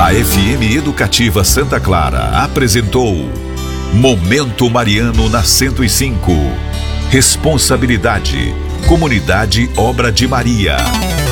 A FM Educativa Santa Clara apresentou Momento Mariano na 105. Responsabilidade. Comunidade Obra de Maria.